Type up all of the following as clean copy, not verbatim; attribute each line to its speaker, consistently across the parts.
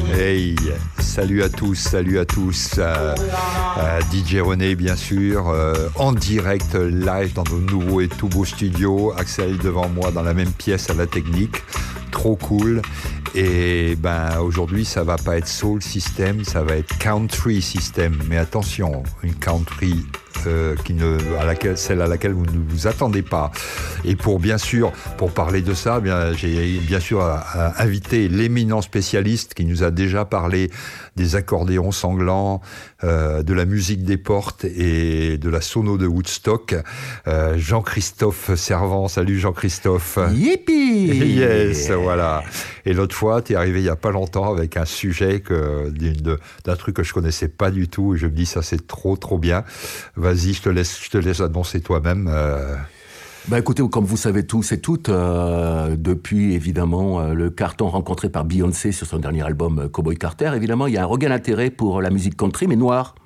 Speaker 1: Hey, salut à tous. DJ René, bien sûr, en direct, live dans nos nouveaux et tout beaux studios. Axel devant moi dans la même pièce à la technique. Trop cool. Et aujourd'hui, ça va pas être soul system, ça va être country system. Mais attention, une country celle à laquelle vous ne vous attendez pas. Et pour parler de ça, j'ai bien sûr invité l'éminent spécialiste qui nous a déjà parlé des accordéons sanglants, de la musique des portes et de la sono de Woodstock, Jean-Christophe Servant. Salut Jean-Christophe.
Speaker 2: Yippee!
Speaker 1: Yes, voilà. Et l'autre fois, tu es arrivé il n'y a pas longtemps avec un sujet d'un truc que je connaissais pas du tout et je me dis ça c'est trop bien. Vas-y, je te laisse annoncer toi-même.
Speaker 2: Écoutez, comme vous savez tous et toutes, depuis évidemment le carton rencontré par Beyoncé sur son dernier album Cowboy Carter, évidemment il y a un regain d'intérêt pour la musique country mais noire.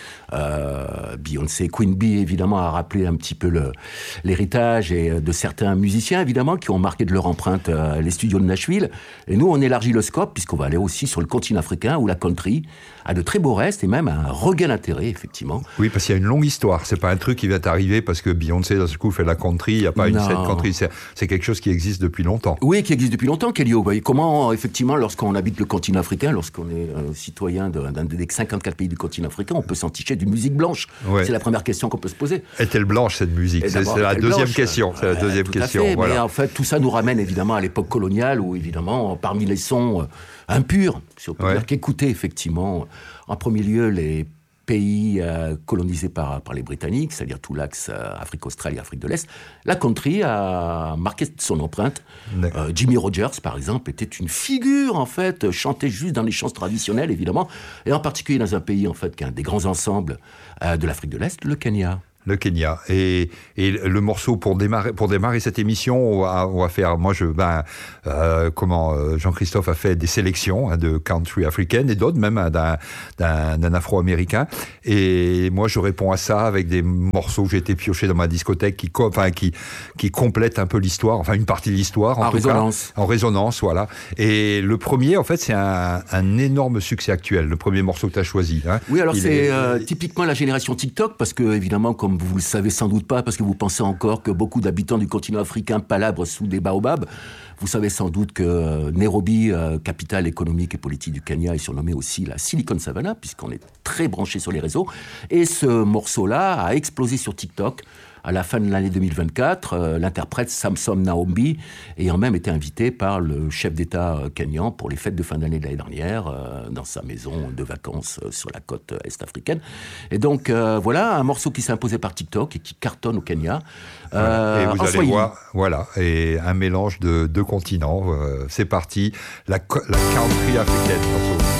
Speaker 2: Beyoncé, Queen Bee évidemment a rappelé un petit peu l'héritage et de certains musiciens évidemment qui ont marqué de leur empreinte les studios de Nashville. Et nous on élargit le scope puisqu'on va aller aussi sur le continent africain où la country a de très beaux restes et même un regain d'intérêt effectivement.
Speaker 1: Oui, parce qu'il y a une longue histoire. C'est pas un truc qui vient arriver parce que Beyoncé d'un coup fait la country. Il y a pas une scène country. C'est quelque chose qui existe depuis longtemps.
Speaker 2: Oui, qui existe depuis longtemps, Kelly. Comment effectivement lorsqu'on habite le continent africain, lorsqu'on est citoyen d'un des 54 pays du continent africain, on peut s'enticher d'une musique blanche. Ouais. C'est la première question qu'on peut se poser.
Speaker 1: Est-elle blanche cette musique? C'est la deuxième question. C'est la deuxième question.
Speaker 2: Fait,
Speaker 1: voilà.
Speaker 2: Mais en fait, tout ça nous ramène évidemment à l'époque coloniale où évidemment, parmi les sons impurs, si on peut dire qu'écouter effectivement, en premier lieu les pays colonisés par les Britanniques, c'est-à-dire tout l'axe Afrique australe et Afrique de l'Est, la country a marqué son empreinte. Jimmy Rogers, par exemple, était une figure, en fait, chantait juste dans les chants traditionnels, évidemment, et en particulier dans un pays, en fait, qui est un des grands ensembles de l'Afrique de l'Est, le Kenya.
Speaker 1: Le Kenya. Et le morceau pour démarrer cette émission, on va faire, Jean-Christophe a fait des sélections de country africaine et d'autres même d'un afro-américain. Et moi, je réponds à ça avec des morceaux que j'ai été pioché dans ma discothèque qui complètent un peu l'histoire, enfin une partie de l'histoire. En résonance, voilà. Et le premier, en fait, c'est un énorme succès actuel, le premier morceau que tu as choisi. Hein.
Speaker 2: Oui, alors c'est typiquement la génération TikTok, parce que, évidemment, comme vous le savez sans doute pas, parce que vous pensez encore que beaucoup d'habitants du continent africain palabrent sous des baobabs. Vous savez sans doute que Nairobi, capitale économique et politique du Kenya, est surnommée aussi la Silicon Savannah, puisqu'on est très branché sur les réseaux. Et ce morceau-là a explosé sur TikTok. À la fin de l'année 2024, l'interprète Samson Naombi ayant même été invité par le chef d'État kenyan pour les fêtes de fin d'année de l'année dernière dans sa maison de vacances sur la côte est-africaine. Et donc voilà, un morceau qui s'est imposé par TikTok et qui cartonne au Kenya.
Speaker 1: Et vous allez voir, voilà, et un mélange de deux continents. C'est parti, la country africaine.